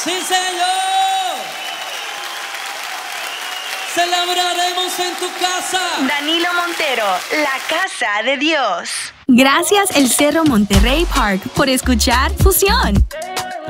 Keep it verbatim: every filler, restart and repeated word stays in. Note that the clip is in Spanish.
Sí, Señor. Celebraremos en tu casa. Danilo Montero, la casa de Dios. Gracias, el Cerro Monterrey Park, por escuchar Fusión.